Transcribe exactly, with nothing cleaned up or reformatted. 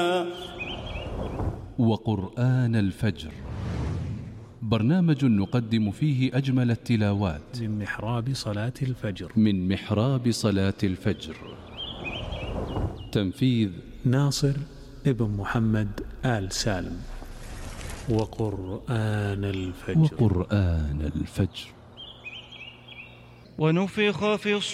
وقرآن الفجر، برنامج نقدم فيه أجمل التلاوات من محراب صلاة الفجر من محراب صلاة الفجر. تنفيذ ناصر ابن محمد آل سالم. وقرآن الفجر وقرآن الفجر. ونفخ في